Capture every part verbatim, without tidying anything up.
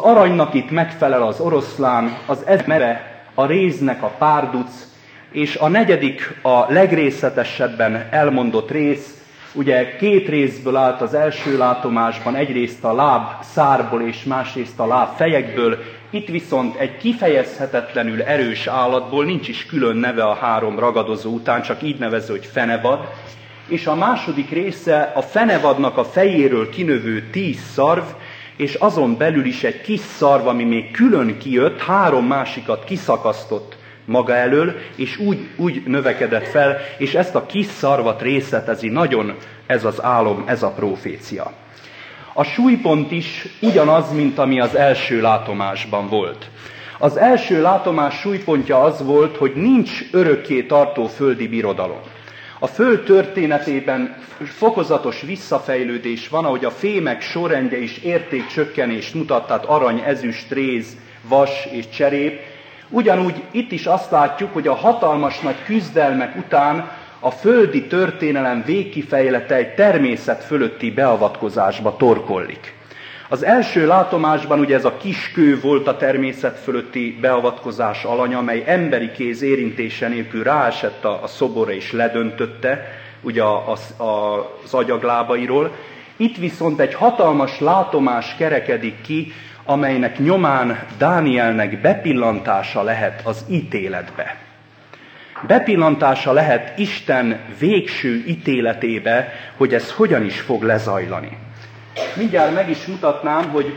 aranynak itt megfelel az oroszlán, az ezmere, a réznek a párduc, és a negyedik, a legrészletesebben elmondott rész, ugye két részből állt az első látomásban, egyrészt a láb szárból és másrészt a láb fejekből, itt viszont egy kifejezhetetlenül erős állatból, nincs is külön neve a három ragadozó után, csak így nevező, hogy fenevad, és a második része a fenevadnak a fejéről kinövő tíz szarv, és azon belül is egy kis szarv, ami még külön kijött, három másikat kiszakasztott maga elől, és úgy, úgy növekedett fel, és ezt a kis szarvat részletezi nagyon ez az álom, ez a profécia. A súlypont is ugyanaz, mint ami az első látomásban volt. Az első látomás súlypontja az volt, hogy nincs örökké tartó földi birodalom. A föld történetében fokozatos visszafejlődés van, ahogy a fémek sorrendje is értékcsökkenést mutat, tehát arany, ezüst, réz, vas és cserép. Ugyanúgy itt is azt látjuk, hogy a hatalmas nagy küzdelmek után a földi történelem végkifejlete egy természet fölötti beavatkozásba torkollik. Az első látomásban ugye ez a kiskő volt a természet fölötti beavatkozás alanya, amely emberi kéz érintése nélkül ráesett a, a szoborra és ledöntötte ugye a, a, a, az agyaglábairól. Itt viszont egy hatalmas látomás kerekedik ki, amelynek nyomán Dánielnek bepillantása lehet az ítéletbe. Bepillantása lehet Isten végső ítéletébe, hogy ez hogyan is fog lezajlani. Mindjárt meg is mutatnám, hogy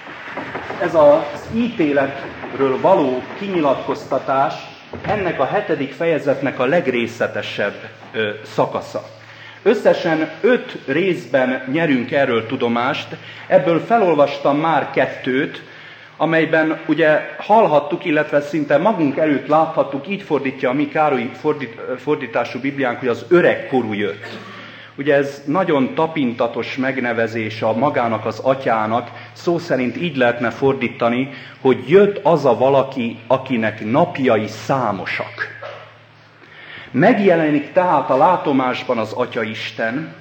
ez az ítéletről való kinyilatkoztatás ennek a hetedik fejezetnek a legrészletesebb ö, szakasza. Összesen öt részben nyerünk erről tudomást, ebből felolvastam már kettőt, amelyben ugye hallhattuk, illetve szinte magunk előtt láthattuk, így fordítja a mi Károlyi fordít, fordítású Bibliánk, hogy az öregkorú jött. Ugye ez nagyon tapintatos megnevezés a magának az atyának, szó szerint így lehetne fordítani, hogy jött az a valaki, akinek napjai számosak. Megjelenik tehát a látomásban az Atyaisten,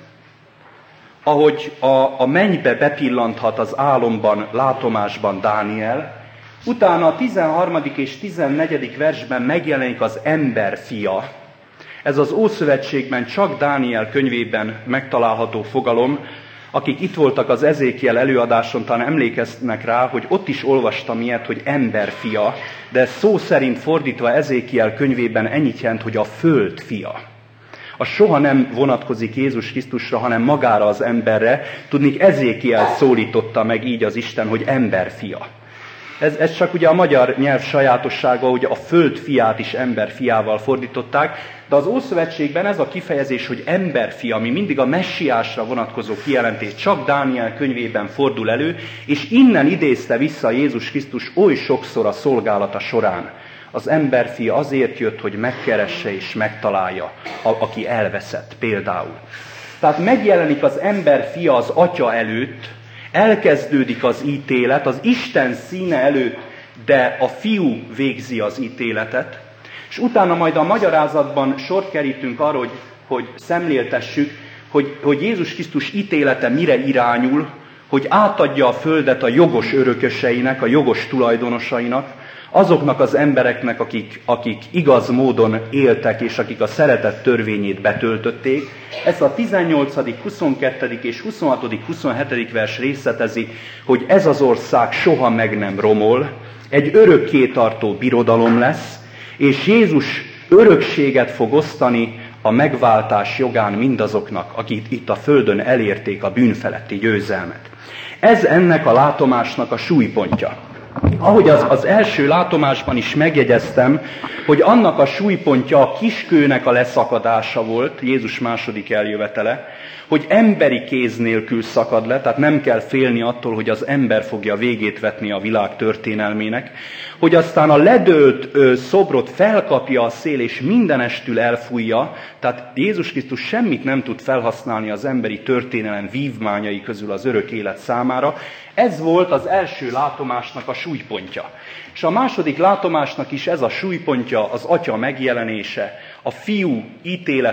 ahogy a, a mennybe bepillanthat az álomban, látomásban Dániel, utána a tizenharmadik és tizennegyedik versben megjelenik az ember fia. Ez az Ószövetségben csak Dániel könyvében megtalálható fogalom. Akik itt voltak az Ezékiel előadáson, talán emlékeznek rá, hogy ott is olvastam ilyet, hogy ember fia, de szó szerint fordítva Ezékiel könyvében ennyit jelent, hogy a föld fia. Az soha nem vonatkozik Jézus Krisztusra, hanem magára az emberre. Tudnik, Ezékiel szólította meg így az Isten, hogy ember fia. Ez, ez csak ugye a magyar nyelv sajátossága, hogy a föld fiát is ember fiával fordították, de az Ószövetségben ez a kifejezés, hogy emberfia, ami mindig a messiásra vonatkozó kijelentés, csak Dániel könyvében fordul elő, és innen idézte vissza Jézus Krisztus oly sokszor a szolgálata során. Az emberfia azért jött, hogy megkeresse és megtalálja, a, aki elveszett például. Tehát megjelenik az emberfia az atya előtt, elkezdődik az ítélet, az Isten színe előtt, de a fiú végzi az ítéletet, és utána majd a magyarázatban sort kerítünk arra, hogy, hogy szemléltessük, hogy, hogy Jézus Krisztus ítélete mire irányul, hogy átadja a földet a jogos örököseinek, a jogos tulajdonosainak, azoknak az embereknek, akik, akik igaz módon éltek, és akik a szeretet törvényét betöltötték. Ezt a tizennyolcadik, huszonkettedik és huszonhatodik, huszonhetedik vers részletezi, hogy ez az ország soha meg nem romol, egy örökké tartó birodalom lesz, és Jézus örökséget fog osztani a megváltás jogán mindazoknak, akik itt a földön elérték a bűnfeletti győzelmet. Ez ennek a látomásnak a súlypontja. Ahogy az, az első látomásban is megjegyeztem, hogy annak a súlypontja a kiskőnek a leszakadása volt, Jézus második eljövetele, hogy emberi kéz nélkül szakad le, tehát nem kell félni attól, hogy az ember fogja végét vetni a világ történelmének, hogy aztán a ledőlt ö, szobrot felkapja a szél, és mindenestül elfújja, tehát Jézus Krisztus semmit nem tud felhasználni az emberi történelem vívmányai közül az örök élet számára. Ez volt az első látomásnak a súlypontja. És a második látomásnak is ez a súlypontja, az atya megjelenése, a fiú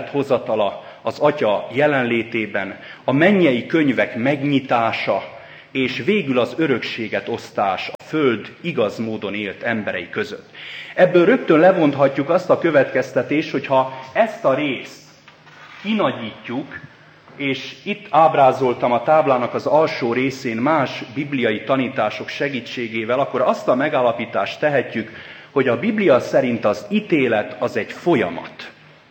ítélethozatala az atya jelenlétében, a mennyei könyvek megnyitása, és végül az örökséget osztás a föld igaz módon élt emberei között. Ebből rögtön levonthatjuk azt a következtetést, hogy ha ezt a részt kinagyítjuk, és itt ábrázoltam a táblának az alsó részén más bibliai tanítások segítségével, akkor azt a megállapítást tehetjük, hogy a Biblia szerint az ítélet az egy folyamat.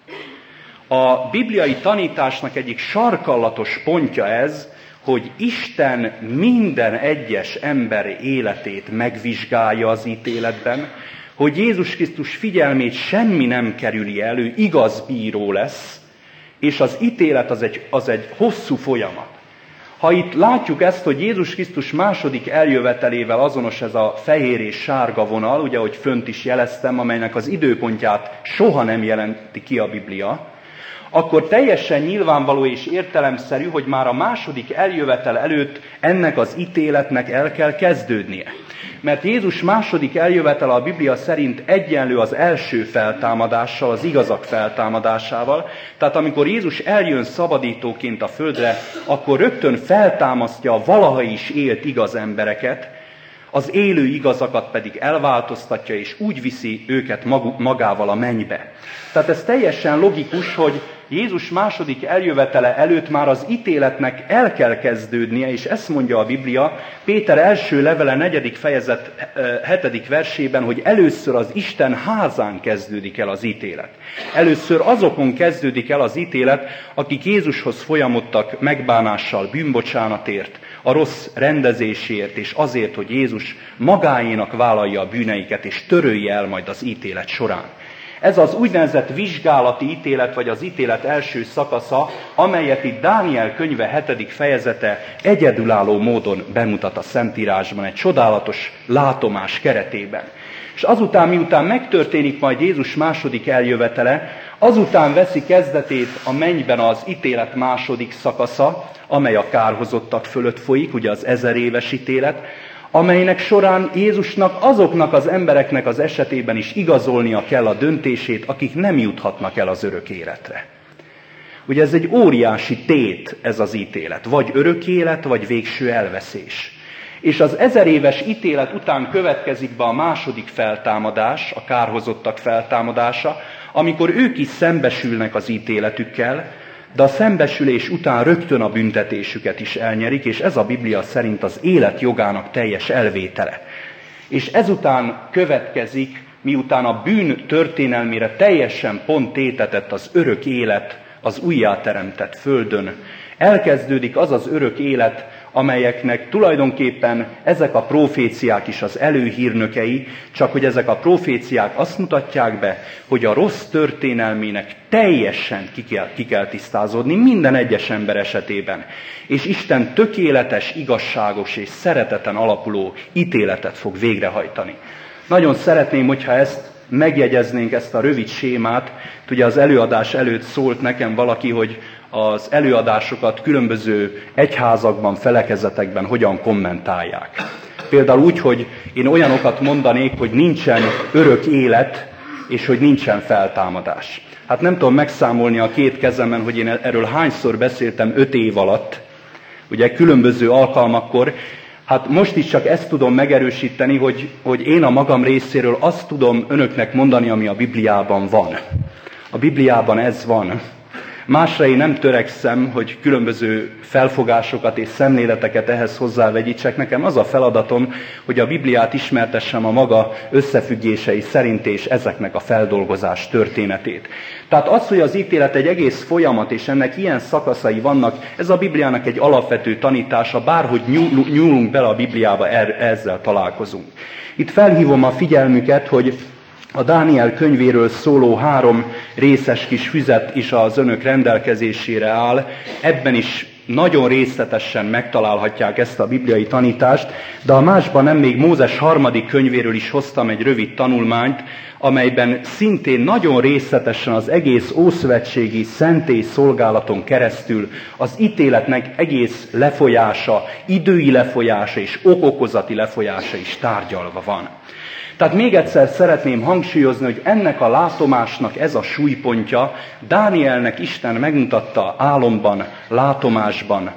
A bibliai tanításnak egyik sarkallatos pontja ez, hogy Isten minden egyes ember életét megvizsgálja az ítéletben, hogy Jézus Krisztus figyelmét semmi nem kerüli elő, igaz bíró lesz, és az ítélet az egy, az egy hosszú folyamat. Ha itt látjuk ezt, hogy Jézus Krisztus második eljövetelével azonos ez a fehér és sárga vonal, ugye, ahogy fönt is jeleztem, amelynek az időpontját soha nem jelenti ki a Biblia, akkor teljesen nyilvánvaló és értelemszerű, hogy már a második eljövetel előtt ennek az ítéletnek el kell kezdődnie. Mert Jézus második eljövetele a Biblia szerint egyenlő az első feltámadással, az igazak feltámadásával. Tehát amikor Jézus eljön szabadítóként a földre, akkor rögtön feltámasztja a valaha is élt igaz embereket, az élő igazakat pedig elváltoztatja, és úgy viszi őket magával a mennybe. Tehát ez teljesen logikus, hogy Jézus második eljövetele előtt már az ítéletnek el kell kezdődnie, és ezt mondja a Biblia Péter első levele negyedik fejezet hetedik versében, hogy először az Isten házán kezdődik el az ítélet. Először azokon kezdődik el az ítélet, akik Jézushoz folyamodtak megbánással, bűnbocsánatért, a rossz rendezésért, és azért, hogy Jézus magáénak vállalja a bűneiket, és törölje el majd az ítélet során. Ez az úgynevezett vizsgálati ítélet, vagy az ítélet első szakasza, amelyet itt Dániel könyve hetedik fejezete egyedülálló módon bemutat a Szentírásban, egy csodálatos látomás keretében. És azután, miután megtörténik majd Jézus második eljövetele, azután veszi kezdetét a mennyben az ítélet második szakasza, amely a kárhozottak fölött folyik, ugye az ezer éves ítélet, amelynek során Jézusnak azoknak az embereknek az esetében is igazolnia kell a döntését, akik nem juthatnak el az örök életre. Ugye ez egy óriási tét, ez az ítélet, vagy örök élet, vagy végső elveszés. És az ezer éves ítélet után következik be a második feltámadás, a kárhozottak feltámadása, amikor ők is szembesülnek az ítéletükkel, de a szembesülés után rögtön a büntetésüket is elnyerik, és ez a Biblia szerint az élet jogának teljes elvétele. És ezután következik, miután a bűn történelmére teljesen pont tétetett az örök élet az újjáteremtett földön, elkezdődik az az örök élet, amelyeknek tulajdonképpen ezek a proféciák is az előhírnökei, csak hogy ezek a proféciák azt mutatják be, hogy a rossz történelmének teljesen ki kell, ki kell tisztázódni minden egyes ember esetében. És Isten tökéletes, igazságos és szereteten alapuló ítéletet fog végrehajtani. Nagyon szeretném, hogyha ezt megjegyeznénk, ezt a rövid sémát. Ugye az előadás előtt szólt nekem valaki, hogy az előadásokat különböző egyházakban, felekezetekben hogyan kommentálják. Például úgy, hogy én olyanokat mondanék, hogy nincsen örök élet, és hogy nincsen feltámadás. Hát nem tudom megszámolni a két kezemben, hogy én erről hányszor beszéltem öt év alatt, ugye különböző alkalmakkor. Hát most is csak ezt tudom megerősíteni, hogy, hogy én a magam részéről azt tudom önöknek mondani, ami a Bibliában van. A Bibliában ez van. Másra én nem törekszem, hogy különböző felfogásokat és szemléleteket ehhez hozzávegyítsek. Nekem az a feladatom, hogy a Bibliát ismertessem a maga összefüggései szerint és ezeknek a feldolgozás történetét. Tehát az, hogy az ítélet egy egész folyamat, és ennek ilyen szakaszai vannak, ez a Bibliának egy alapvető tanítása, bárhogy nyúlunk bele a Bibliába, ezzel találkozunk. Itt felhívom a figyelmüket, hogy a Dániel könyvéről szóló három részes kis füzet is az önök rendelkezésére áll. Ebben is nagyon részletesen megtalálhatják ezt a bibliai tanítást, de a másban nem, még Mózes harmadik könyvéről is hoztam egy rövid tanulmányt, amelyben szintén nagyon részletesen az egész ószövetségi szentély szolgálaton keresztül az ítéletnek egész lefolyása, idői lefolyása és okokozati lefolyása is tárgyalva van. Tehát még egyszer szeretném hangsúlyozni, hogy ennek a látomásnak ez a súlypontja, Dánielnek Isten megmutatta álomban, látomásban,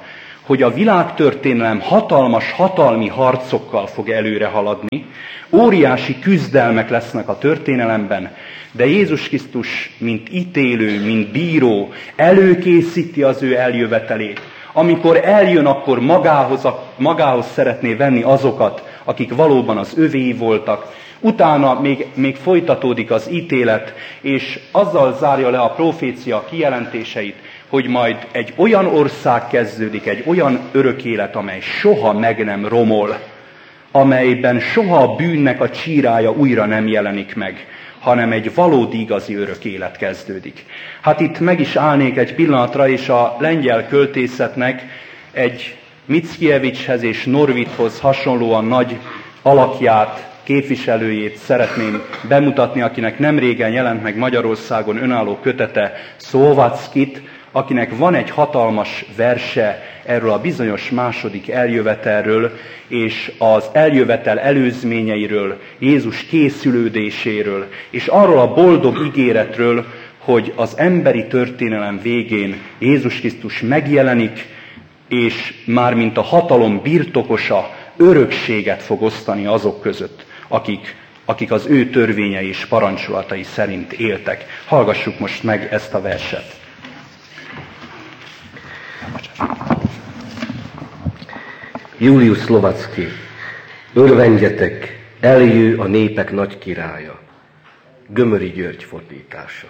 hogy a világtörténelem hatalmas hatalmi harcokkal fog előre haladni, óriási küzdelmek lesznek a történelemben, de Jézus Krisztus, mint ítélő, mint bíró, előkészíti az ő eljövetelét. Amikor eljön, akkor magához, magához szeretné venni azokat, akik valóban az övéi voltak. Utána még, még folytatódik az ítélet, és azzal zárja le a profécia kijelentéseit, hogy majd egy olyan ország kezdődik, egy olyan örök élet, amely soha meg nem romol, amelyben soha a bűnnek a csírája újra nem jelenik meg, hanem egy valódi igazi örök élet kezdődik. Hát itt meg is állnék egy pillanatra, és a lengyel költészetnek egy Mickiewiczhez és Norwidhoz hasonlóan nagy alakját, képviselőjét szeretném bemutatni, akinek nemrégen jelent meg Magyarországon önálló kötete, Szóvackit, akinek van egy hatalmas verse erről a bizonyos második eljövetelről, és az eljövetel előzményeiről, Jézus készülődéséről, és arról a boldog ígéretről, hogy az emberi történelem végén Jézus Krisztus megjelenik, és már mint a hatalom birtokosa örökséget fog osztani azok között, akik, akik az ő törvényei és parancsolatai szerint éltek. Hallgassuk most meg ezt a verset. Julius Szlovacki, örvendjetek, eljő a népek nagy királya. Gömöri György fordítása.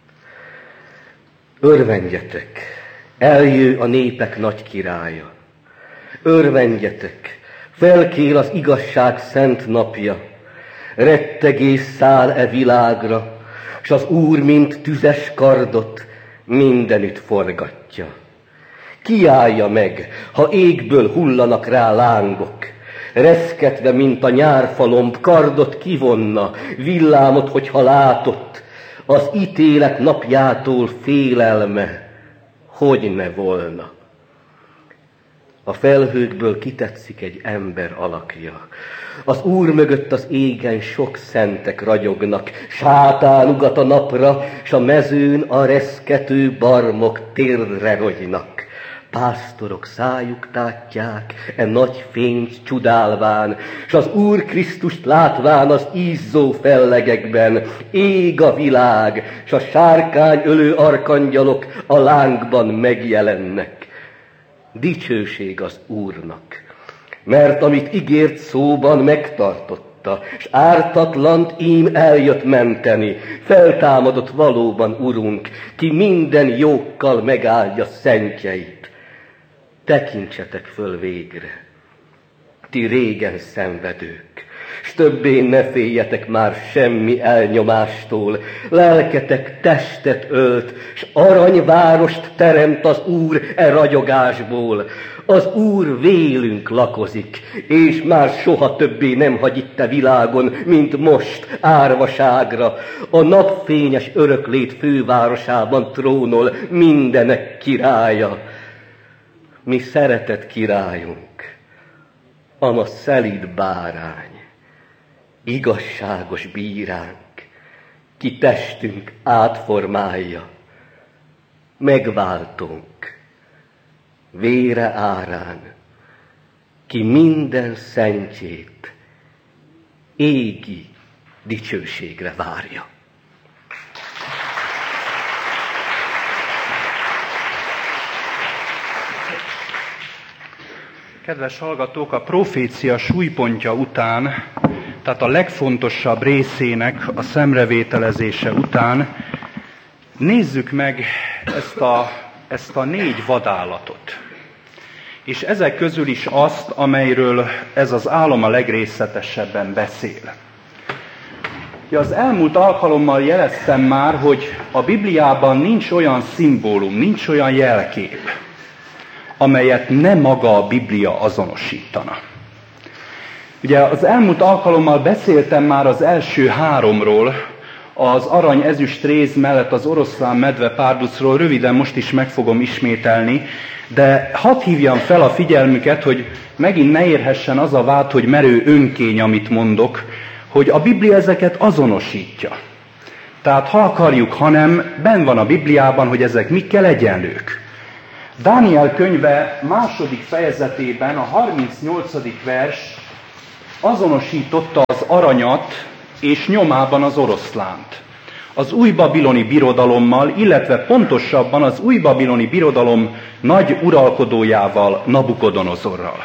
Örvendjetek, eljő a népek nagy királya. Örvendjetek, felkél az igazság szent napja. Rettegés száll e világra, s az Úr, mint tüzes kardot, mindenütt forgatja. Kiállja meg, ha égből hullanak rá lángok, reszketve, mint a nyárfalomb, kardot kivonna, villámot, hogyha látott, az ítélet napjától félelme, hogy ne volna. A felhőkből kitetszik egy ember alakja. Az Úr mögött az égen sok szentek ragyognak, sátán ugat a napra, s a mezőn a reszkető barmok térdre rogynak. Pásztorok szájuk tátják e nagy fényt csudálván, s az Úr Krisztust látván az ízzó fellegekben ég a világ, s a sárkányölő arkangyalok a lángban megjelennek. Dicsőség az Úrnak, mert amit ígért szóban megtartotta, s ártatlant ím eljött menteni, feltámadott valóban Urunk, ki minden jókkal megáldja szentjeit. Tekintsetek föl végre, ti régen szenvedők, s többé ne féljetek már semmi elnyomástól. Lelketek testet ölt, s aranyvárost teremt az Úr e ragyogásból. Az Úr vélünk lakozik, és már soha többé nem hagy itt a világon, mint most árvaságra. A napfényes öröklét fővárosában trónol mindenek királya. Mi szeretett királyunk, ama szelíd bárány, igazságos bíránk, ki testünk átformálja, megváltunk, vére árán, ki minden szentjét égi dicsőségre várja. Kedves hallgatók, a profécia súlypontja után, tehát a legfontosabb részének a szemrevételezése után nézzük meg ezt a, ezt a négy vadállatot. És ezek közül is azt, amelyről ez az álom a legrészletesebben beszél. Az elmúlt alkalommal jeleztem már, hogy a Bibliában nincs olyan szimbólum, nincs olyan jelkép, amelyet nem maga a Biblia azonosítana. Ugye az elmúlt alkalommal beszéltem már az első háromról, az arany ezüst réz mellett az oroszlán medve párducról, röviden most is meg fogom ismételni, de hadd hívjam fel a figyelmüket, hogy megint ne érhessen az a vád, hogy merő önkény, amit mondok, hogy a Biblia ezeket azonosítja. Tehát ha akarjuk, hanem benn van a Bibliában, hogy ezek mikkel egyenlők. Dániel könyve második fejezetében a harmincnyolcadik vers azonosította az aranyat és nyomában az oroszlánt. Az új babiloni birodalommal, illetve pontosabban az új babiloni birodalom nagy uralkodójával, Nabukodonozorral.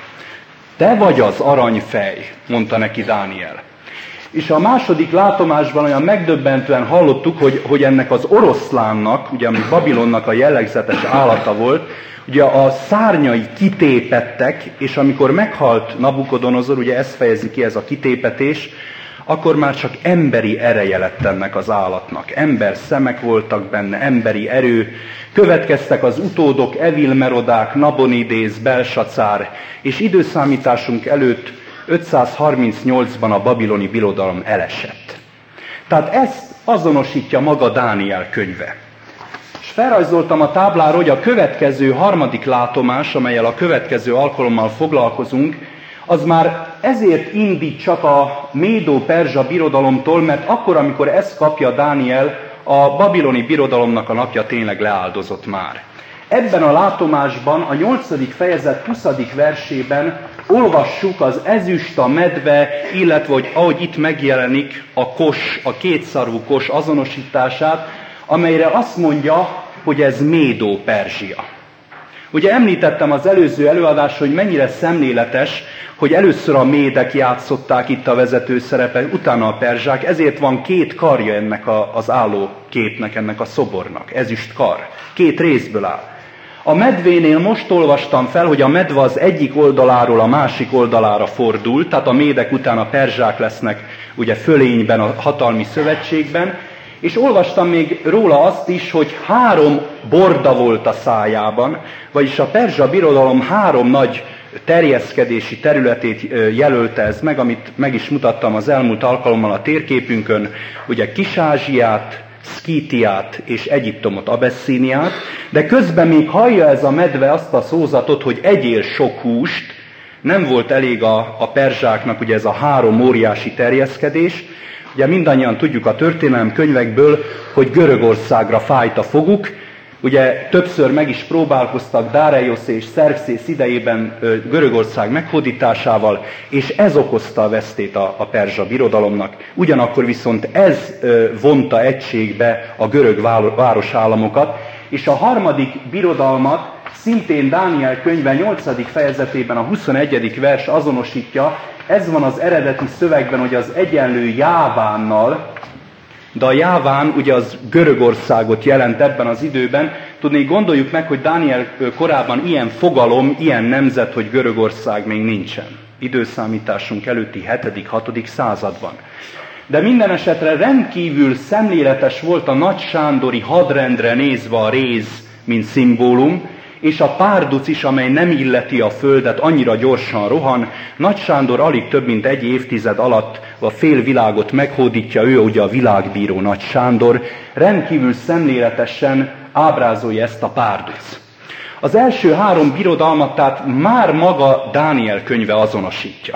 Te vagy az aranyfej, mondta neki Dániel. És a második látomásban olyan megdöbbentően hallottuk, hogy, hogy ennek az oroszlánnak, ugye ami Babilonnak a jellegzetes állata volt, ugye a szárnyai kitépettek, és amikor meghalt Nabukodonozor, ugye ezt fejezi ki ez a kitépetés, akkor már csak emberi ereje lett ennek az állatnak. Ember szemek voltak benne, emberi erő, következtek az utódok, Evil-Merodák, Nabonidész, Belsacár, és időszámításunk előtt ötszázharmincnyolcban a babiloni birodalom elesett. Tehát ezt azonosítja maga Dániel könyve. És felrajzoltam a táblára, hogy a következő harmadik látomás, amellyel a következő alkalommal foglalkozunk, az már ezért indít csak a Médó-Perzsa birodalomtól, mert akkor, amikor ezt kapja Dániel, a babiloni birodalomnak a napja tényleg leáldozott már. Ebben a látomásban, a nyolcadik fejezet huszadik versében olvassuk az ezüst, a medve, illetve hogy ahogy itt megjelenik a kos, a kétszarvú kos azonosítását, amelyre azt mondja, hogy ez Médó-Perzsia. Ugye említettem az előző előadásra, hogy mennyire szemléletes, hogy először a médek játszották itt a vezető szerepet, utána a perzsák, ezért van két karja ennek a, az álló képnek, ennek a szobornak, ezüst kar. Két részből áll. A medvénél most olvastam fel, hogy a medve az egyik oldaláról a másik oldalára fordul, tehát a médek után a perzsák lesznek ugye fölényben, a hatalmi szövetségben, és olvastam még róla azt is, hogy három borda volt a szájában, vagyis a perzsa birodalom három nagy terjeszkedési területét jelölte ez meg, amit meg is mutattam az elmúlt alkalommal a térképünkön, ugye Kis-Ázsiát, Szkítiát és Egyiptomot, Abesszíniát, de közben még hallja ez a medve azt a szózatot, hogy egyél sok húst, nem volt elég a, a perzsáknak ugye ez a három óriási terjeszkedés. Ugye mindannyian tudjuk a történelem könyvekből, hogy Görögországra fájt a foguk. Ugye többször meg is próbálkoztak Dáreiosz és Szerxész idejében Görögország meghódításával, és ez okozta a vesztét a, a perzsa birodalomnak. Ugyanakkor viszont ez vonta egységbe a görög városállamokat, és a harmadik birodalmat szintén Dániel könyve nyolcadik fejezetében a huszonegyedik vers azonosítja. Ez van az eredeti szövegben, hogy az egyenlő Jávánnal, de a Jáván ugye az Görögországot jelent ebben az időben. Tudni, gondoljuk meg, hogy Dániel korában ilyen fogalom, ilyen nemzet, hogy Görögország még nincsen. Időszámításunk előtti hetedik-hatodik században. De minden esetre rendkívül szemléletes volt a nagy sándori hadrendre nézve a réz, mint szimbólum, és a párduc is, amely nem illeti a földet, annyira gyorsan rohan. Nagy Sándor alig több mint egy évtized alatt a fél világot meghódítja, ő ugye a világbíró Nagy Sándor, rendkívül szemléletesen ábrázolja ezt a párduc. Az első három birodalmat tehát már maga Dániel könyve azonosítja.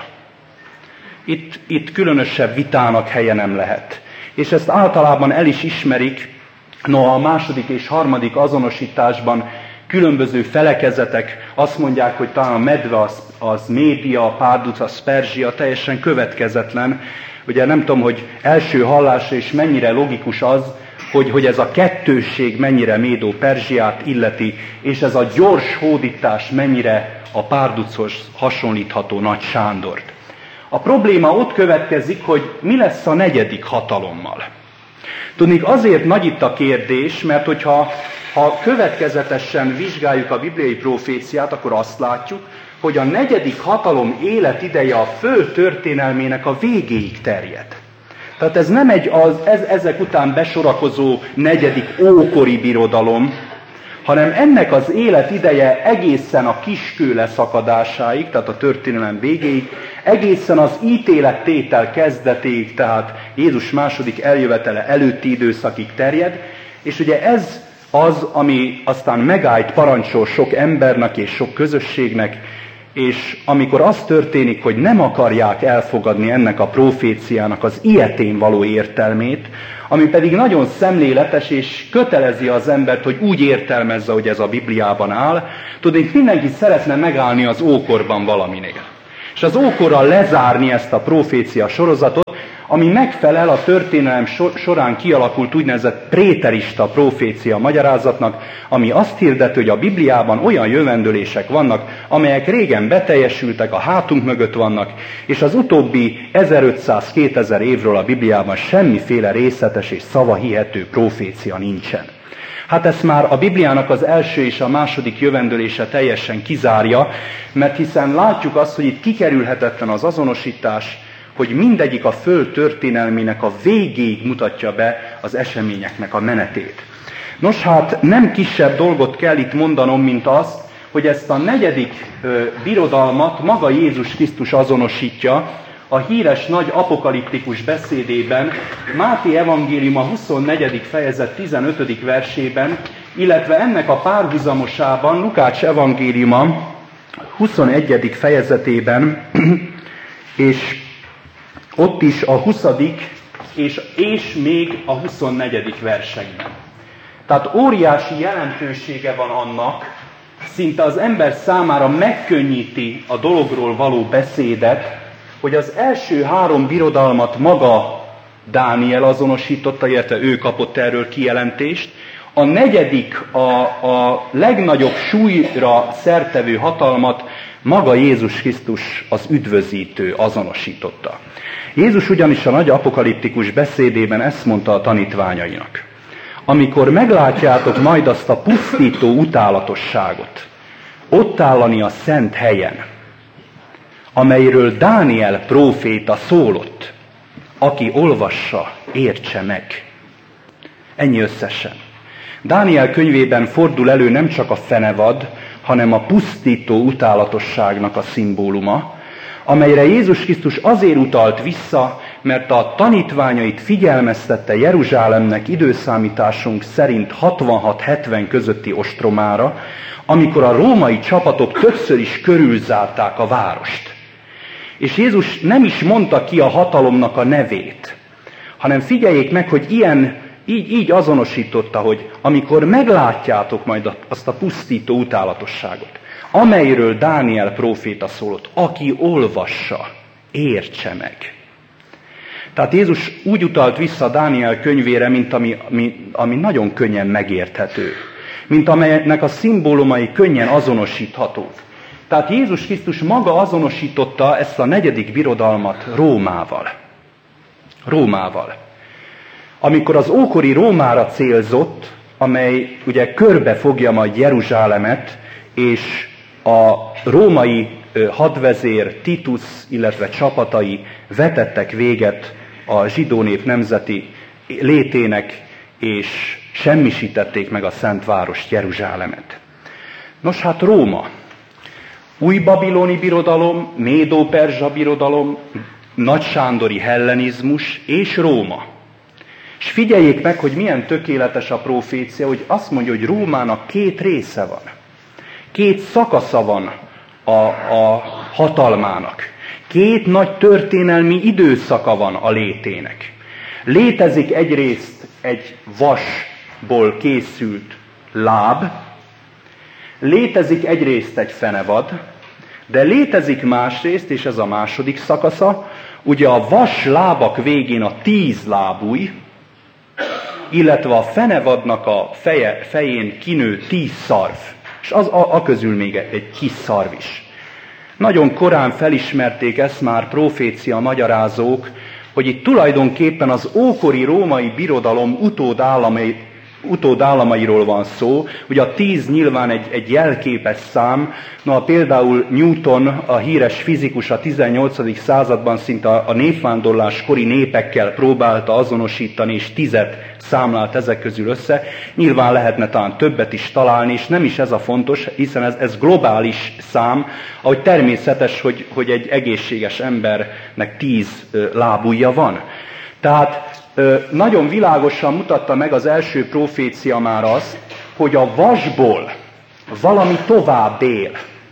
Itt, itt különösebb vitának helye nem lehet. És ezt általában el is ismerik, no a második és harmadik azonosításban különböző felekezetek azt mondják, hogy talán a medve az, az Média, a párduc az Perzsia, teljesen következetlen. Ugye nem tudom, hogy első hallásra is mennyire logikus az, hogy, hogy ez a kettősség mennyire Médó-Perzsiát illeti, és ez a gyors hódítás mennyire a párduchoz hasonlítható Nagy Sándort. A probléma ott következik, hogy mi lesz a negyedik hatalommal. Tudnék, azért nagy itt a kérdés, mert hogyha ha következetesen vizsgáljuk a bibliai proféciát, akkor azt látjuk, hogy a negyedik hatalom életideje a föld történelmének a végéig terjed. Tehát ez nem egy az, ez, ezek után besorakozó negyedik ókori birodalom, hanem ennek az életideje egészen a kiskő leszakadásáig, tehát a történelem végéig, egészen az ítélettétel kezdetéig, tehát Jézus második eljövetele előtti időszakig terjed, és ugye ez az, ami aztán megállt parancsol sok embernek és sok közösségnek, és amikor az történik, hogy nem akarják elfogadni ennek a proféciának az ilyetén való értelmét, ami pedig nagyon szemléletes és kötelezi az embert, hogy úgy értelmezze, hogy ez a Bibliában áll, tudnék, mindenki szeretne megállni az ókorban valaminél. És az ókorral lezárni ezt a profécia sorozatot, ami megfelel a történelem során kialakult úgynevezett préterista profécia magyarázatnak, ami azt hirdeti, hogy a Bibliában olyan jövendőlések vannak, amelyek régen beteljesültek, a hátunk mögött vannak, és az utóbbi ezerötszáz-kétezer évről a Bibliában semmiféle részletes és szavahihető profécia nincsen. Hát ezt már a Bibliának az első és a második jövendőlése teljesen kizárja, mert hiszen látjuk azt, hogy itt kikerülhetetlen az azonosítás, hogy mindegyik a föld történelmének a végéig mutatja be az eseményeknek a menetét. Nos hát nem kisebb dolgot kell itt mondanom, mint azt, hogy ezt a negyedik ö, birodalmat maga Jézus Krisztus azonosítja a híres nagy apokaliptikus beszédében, Máté evangéliuma huszonnegyedik fejezet tizenötödik versében, illetve ennek a párhuzamosában Lukács evangéliuma huszonegyedik fejezetében, és ott is a huszadik és, és még a huszonnegyedik versekben. Tehát óriási jelentősége van annak, szinte az ember számára megkönnyíti a dologról való beszédet, hogy az első három birodalmat maga Dániel azonosította, illetve ő kapott erről kijelentést. A negyedik, a, a legnagyobb súlyra szertevő hatalmat maga Jézus Krisztus, az üdvözítő azonosította. Jézus ugyanis a nagy apokaliptikus beszédében ezt mondta a tanítványainak. Amikor meglátjátok majd azt a pusztító utálatosságot, ott állani a szent helyen, amelyről Dániel próféta szólott, aki olvassa, értse meg. Ennyi összesen. Dániel könyvében fordul elő nem csak a fenevad, hanem a pusztító utálatosságnak a szimbóluma, amelyre Jézus Krisztus azért utalt vissza, mert a tanítványait figyelmeztette Jeruzsálemnek időszámításunk szerint hatvanhat-hetven közötti ostromára, amikor a római csapatok többször is körülzárták a várost. És Jézus nem is mondta ki a hatalomnak a nevét, hanem figyeljék meg, hogy ilyen, így, így azonosította, hogy amikor meglátjátok majd azt a pusztító utálatosságot, amelyről Dániel próféta szólott, aki olvassa, értse meg. Tehát Jézus úgy utalt vissza Dániel könyvére, mint ami, ami, ami nagyon könnyen megérthető, mint amelynek a szimbólumai könnyen azonosíthatók. Tehát Jézus Krisztus maga azonosította ezt a negyedik birodalmat Rómával. Rómával. Amikor az ókori Rómára célzott, amely ugye körbe fogja majd Jeruzsálemet, és a római hadvezér Titus, illetve csapatai vetettek véget a zsidó nép nemzeti létének, és semmisítették meg a szent várost, Jeruzsálemet. Nos hát Róma, új babiloni birodalom, médó-perzsa birodalom, nagysándori hellenizmus és Róma. És figyeljék meg, hogy milyen tökéletes a profécia, hogy azt mondja, hogy Rómának két része van. Két szakasza van a, a hatalmának. Két nagy történelmi időszaka van a létének. Létezik egyrészt egy vasból készült láb, létezik egyrészt egy fenevad, de létezik másrészt, és ez a második szakasza, ugye a vas lábak végén a tíz lábúj, illetve a fenevadnak a feje, fején kinő tíz szarv, és az a, a közül még egy kis szarv is. Nagyon korán felismerték ezt már profécia magyarázók, hogy itt tulajdonképpen az ókori római birodalom utódállamai, utódállamairól van szó. Ugye a tíz nyilván egy, egy jelképes szám, na például Newton, a híres fizikus a tizennyolcadik században szinte a, a népvándorlás kori népekkel próbálta azonosítani, és tizet számlált ezek közül össze. Nyilván lehetne talán többet is találni, és nem is ez a fontos, hiszen ez, ez globális szám, ahogy természetes, hogy, hogy egy egészséges embernek tíz lábujja van. Tehát nagyon világosan mutatta meg az első profécia már azt, hogy a vasból valami tovább él.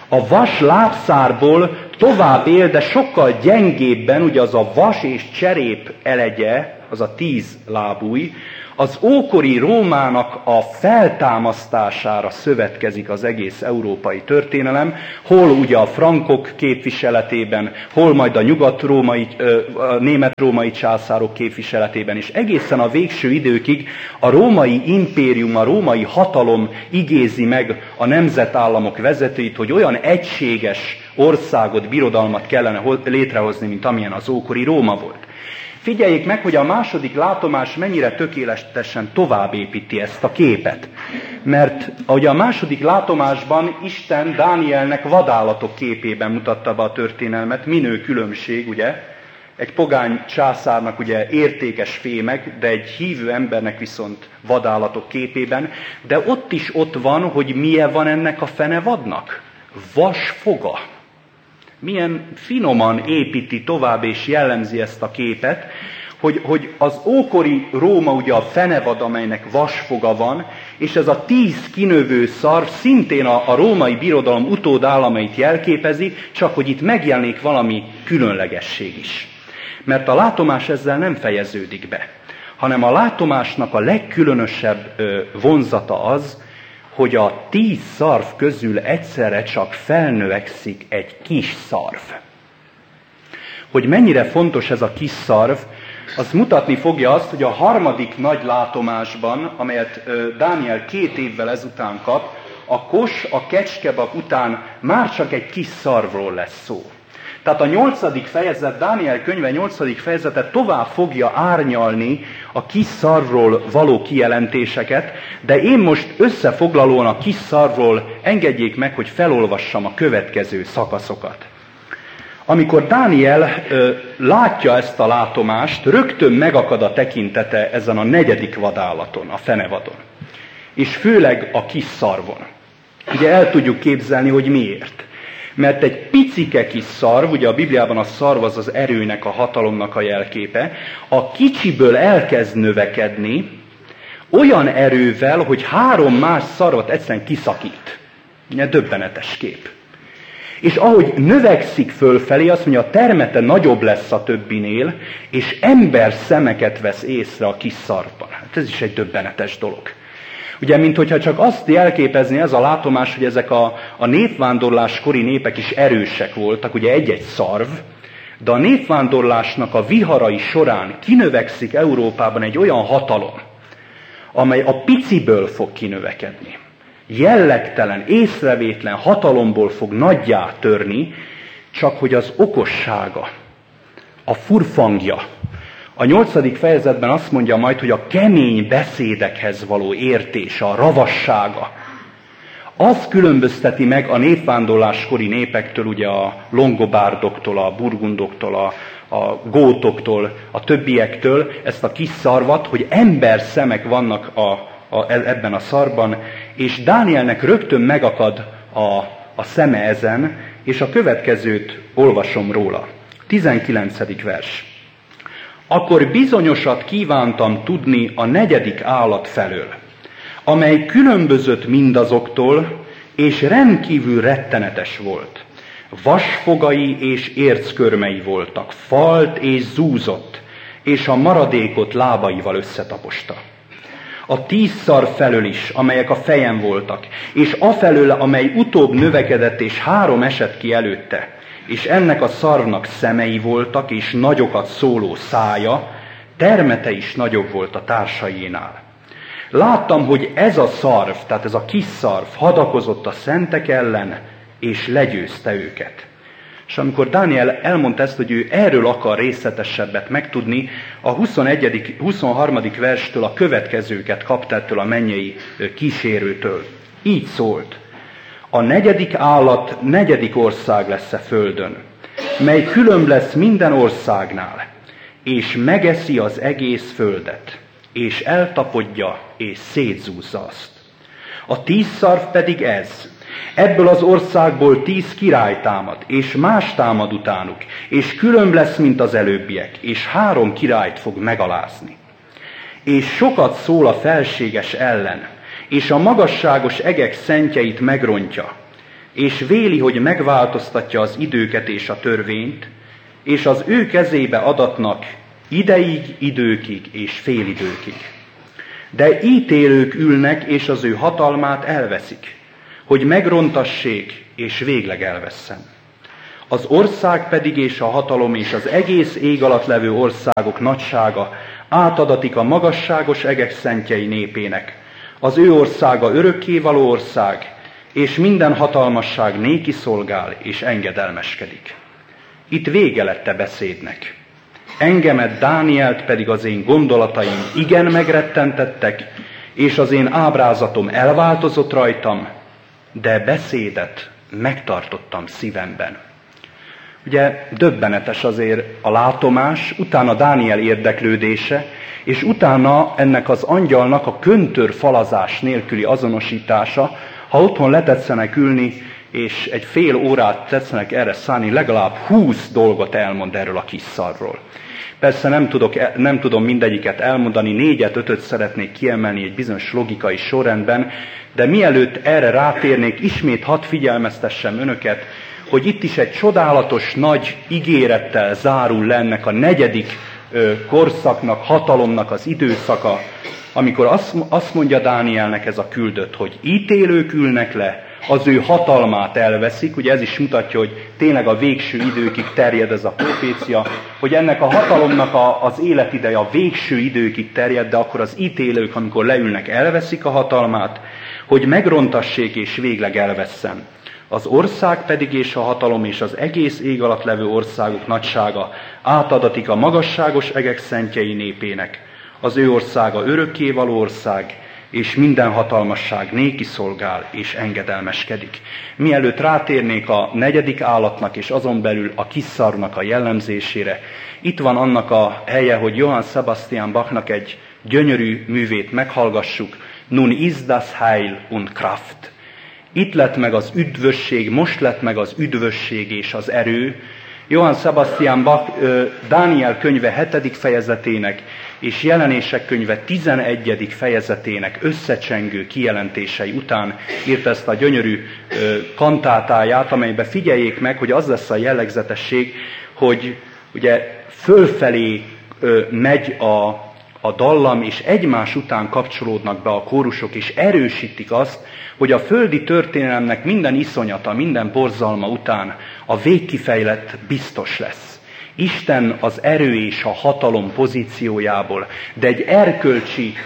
A vas lábszárból tovább él, de sokkal gyengébben, ugye az a vas és cserép elegye, az a tíz lábúj, az ókori Rómának a feltámasztására szövetkezik az egész európai történelem, hol ugye a frankok képviseletében, hol majd a nyugat-római, a német-római császárok képviseletében, és egészen a végső időkig a római impérium, a római hatalom igézi meg a nemzetállamok vezetőit, hogy olyan egységes országot, birodalmat kellene létrehozni, mint amilyen az ókori Róma volt. Figyeljék meg, hogy a második látomás mennyire tökéletesen továbbépíti ezt a képet. Mert ahogy a második látomásban Isten Dánielnek vadállatok képében mutatta be a történelmet, minő különbség, ugye? Egy pogány császárnak ugye értékes fémek, de egy hívő embernek viszont vadállatok képében. De ott is ott van, hogy milyen van ennek a fenevadnak? Vas foga. Milyen finoman építi tovább és jellemzi ezt a képet, hogy, hogy az ókori Róma ugye a fenevad, amelynek vasfoga van, és ez a tíz kinövő szarv szintén a, a római birodalom utódállamait jelképezi, csak hogy itt megjelenik valami különlegesség is. Mert a látomás ezzel nem fejeződik be, hanem a látomásnak a legkülönösebb ö, vonzata az, hogy a tíz szarv közül egyszerre csak felnövekszik egy kis szarv. Hogy mennyire fontos ez a kis szarv, az mutatni fogja azt, hogy a harmadik nagy látomásban, amelyet Dániel két évvel ezután kap, a kos, a kecskebab után már csak egy kis szarvról lesz szó. Tehát a nyolcadik fejezet, Dániel könyve nyolcadik fejezete tovább fogja árnyalni a kis szarvról való kijelentéseket, de én most összefoglalóan a kis szarvról engedjék meg, hogy felolvassam a következő szakaszokat. Amikor Dániel ö, látja ezt a látomást, rögtön megakad a tekintete ezen a negyedik vadállaton, a fenevadon. És főleg a kis szarvon. Ugye el tudjuk képzelni, hogy miért. Mert egy picike kis szarv, ugye a Bibliában a szarv az az erőnek, a hatalomnak a jelképe, a kicsiből elkezd növekedni olyan erővel, hogy három más szarvat egyszerűen kiszakít. Ugye döbbenetes kép. És ahogy növekszik fölfelé, azt mondja, a termete nagyobb lesz a többinél, és ember szemeket vesz észre a kis szarvban. Hát ez is egy döbbenetes dolog. Ugye, minthogyha csak azt jelképezni ez a látomás, hogy ezek a, a népvándorláskori népek is erősek voltak, ugye egy-egy szarv, de a népvándorlásnak a viharai során kinövekszik Európában egy olyan hatalom, amely a piciből fog kinövekedni. Jellegtelen, észrevétlen hatalomból fog nagyjá törni, csak hogy az okossága, a furfangja. A nyolcadik fejezetben azt mondja majd, hogy a kemény beszédekhez való értése, a ravassága, az különbözteti meg a népvándorláskori népektől, ugye a longobárdoktól, a burgundoktól, a, a gótoktól, a többiektől ezt a kis szarvat, hogy ember szemek vannak a, a, ebben a szarban, és Dánielnek rögtön megakad a, a szeme ezen, és a következőt olvasom róla. tizenkilencedik vers. Akkor bizonyosat kívántam tudni a negyedik állat felől, amely különbözött mindazoktól, és rendkívül rettenetes volt. Vasfogai és érckörmei voltak, falt és zúzott, és a maradékot lábaival összetaposta. A tíz szarv felől is, amelyek a fejen voltak, és afelől, amely utóbb növekedett, és három esett ki előtte, és ennek a szarvnak szemei voltak, és nagyokat szóló szája, termete is nagyobb volt a társaiénál. Láttam, hogy ez a szarv, tehát ez a kis szarv hadakozott a szentek ellen, és legyőzte őket. És amikor Dániel elmondta ezt, hogy ő erről akar részletesebbet megtudni, a huszonegyedik huszonharmadik verstől a következőket kapta ettől a mennyei kísérőtől. Így szólt. A negyedik állat negyedik ország lesz a földön, mely különb lesz minden országnál, és megeszi az egész földet, és eltapodja, és szétzúzza azt. A tíz szarv pedig ez. Ebből az országból tíz király támad, és más támad utánuk, és különb lesz, mint az előbbiek, és három királyt fog megalázni. És sokat szól a felséges ellen, és a magasságos egek szentjeit megrontja, és véli, hogy megváltoztatja az időket és a törvényt, és az ő kezébe adatnak ideig, időkig és félidőkig. De ítélők ülnek, és az ő hatalmát elveszik, hogy megrontassék, és végleg elvesszen. Az ország pedig és a hatalom és az egész ég alatt levő országok nagysága átadatik a magasságos egek szentjei népének. Az ő országa örökkévaló ország, és minden hatalmasság néki szolgál és engedelmeskedik. Itt vége lett a beszédnek. Engemet, Dánielt pedig az én gondolataim igen megrettentettek, és az én ábrázatom elváltozott rajtam, de beszédet megtartottam szívemben. Ugye döbbenetes azért a látomás, utána Dániel érdeklődése, és utána ennek az angyalnak a köntörfalazás nélküli azonosítása. Ha otthon letetszenek ülni, és egy fél órát tetszenek erre szállni, legalább húsz dolgot elmond erről a kis szarról. Persze nem, tudok, nem tudom mindegyiket elmondani, négyet, ötöt szeretnék kiemelni egy bizonyos logikai sorrendben, de mielőtt erre rátérnék, ismét hadd figyelmeztessem önöket, hogy itt is egy csodálatos nagy ígérettel zárul le ennek a negyedik ö, korszaknak, hatalomnak az időszaka, amikor azt, azt mondja Dánielnek ez a küldött, hogy ítélők ülnek le, az ő hatalmát elveszik, ugye ez is mutatja, hogy tényleg a végső időkig terjed ez a profécia, hogy ennek a hatalomnak a, az életideje a végső időkig terjed, de akkor az ítélők, amikor leülnek, elveszik a hatalmát, hogy megrontassék és végleg elvesszen. Az ország pedig és a hatalom és az egész ég alatt levő országok nagysága átadatik a magasságos egek szentjei népének. Az ő országa örökkévaló ország, és minden hatalmasság néki szolgál és engedelmeskedik. Mielőtt rátérnék a negyedik állatnak és azon belül a kis szarnak a jellemzésére, itt van annak a helye, hogy Johann Sebastian Bachnak egy gyönyörű művét meghallgassuk, Nun ist das Heil und Kraft. Itt lett meg az üdvösség, most lett meg az üdvösség és az erő. Johann Sebastian Bach Dániel könyve hetedik fejezetének és Jelenések könyve tizenegyedik fejezetének összecsengő kijelentései után írt ezt a gyönyörű kantátáját, amelyben figyeljék meg, hogy az lesz a jellegzetesség, hogy ugye fölfelé megy a, a dallam, és egymás után kapcsolódnak be a kórusok, és erősítik azt, hogy a földi történelemnek minden iszonyata, minden borzalma után a végkifejlett biztos lesz. Isten az erő és a hatalom pozíciójából, de egy erkölcsi,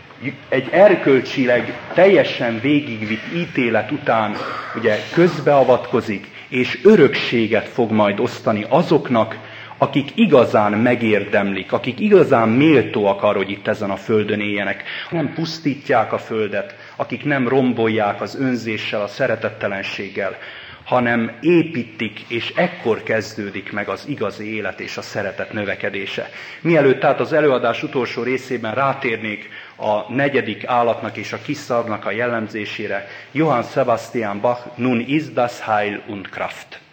egy erkölcsileg teljesen végigvitt ítélet után ugye közbeavatkozik, és örökséget fog majd osztani azoknak, akik igazán megérdemlik, akik igazán méltóak arra, hogy itt ezen a földön éljenek. Nem pusztítják a földet, akik nem rombolják az önzéssel, a szeretettelenséggel, hanem építik, és ekkor kezdődik meg az igazi élet és a szeretet növekedése. Mielőtt tehát az előadás utolsó részében rátérnék a negyedik állatnak és a kis szarnak a jellemzésére, Johann Sebastian Bach, Nun ist das Heil und Kraft.